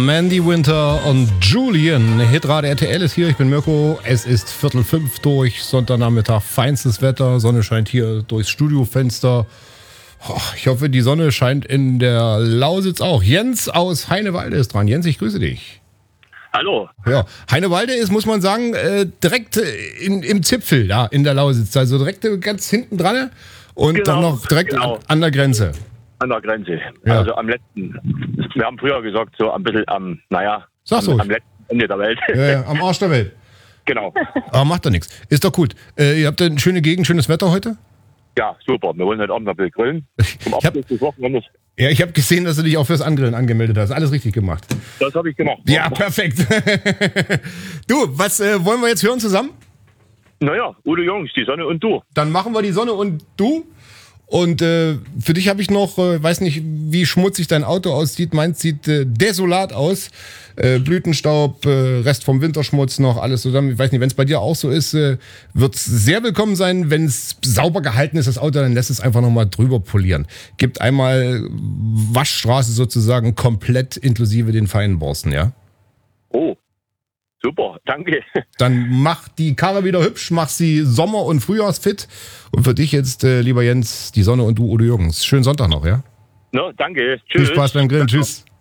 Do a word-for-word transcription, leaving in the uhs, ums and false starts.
Mandy Winter und Julian. Hitradio R T L ist hier, ich bin Mirko. Es ist Viertel fünf durch, Sonntagnachmittag, feinstes Wetter. Sonne scheint hier durchs Studiofenster. Oh, ich hoffe, die Sonne scheint in der Lausitz auch. Jens aus Heinewalde ist dran. Jens, ich grüße dich. Hallo. Ja, Heinewalde ist, muss man sagen, äh, direkt in, im Zipfel da in der Lausitz. Also direkt ganz hinten dran und genau, dann noch direkt genau. an, an der Grenze. An der Grenze. Ja. Also am letzten, wir haben früher gesagt, so ein bisschen am, naja, Sag's am, ruhig. am letzten Ende der Welt. Ja, ja, am Arsch der Welt. Genau. Aber macht doch nichts. Ist doch gut. Äh, ihr habt eine schöne Gegend, schönes Wetter heute? Ja, super. Wir wollen heute Abend ein bisschen grillen. Zum Abschluss des Wochenendes. Ja, ich habe gesehen, dass du dich auch fürs Angrillen angemeldet hast. Alles richtig gemacht. Das habe ich gemacht. Ja, perfekt. Du, was äh, wollen wir jetzt hören zusammen? Naja, Udo Jürgens, die Sonne und du. Dann machen wir die Sonne und du. Und äh, für dich habe ich noch, äh, weiß nicht, wie schmutzig dein Auto aussieht. Meins sieht äh, desolat aus. Äh, Blütenstaub, äh, Rest vom Winterschmutz noch, alles zusammen. Ich weiß nicht, wenn es bei dir auch so ist, äh, wird es sehr willkommen sein. Wenn es sauber gehalten ist, das Auto, dann lässt es einfach nochmal drüber polieren. Gibt einmal Waschstraße sozusagen komplett inklusive den feinen Borsten, ja? Oh, super, danke. Dann mach die Karre wieder hübsch, mach sie Sommer- und Frühjahrsfit. Und für dich jetzt, äh, lieber Jens, die Sonne und du, Udo Jürgens. Schönen Sonntag noch, ja? No, danke, tschüss. Viel Spaß beim Grillen, tschüss.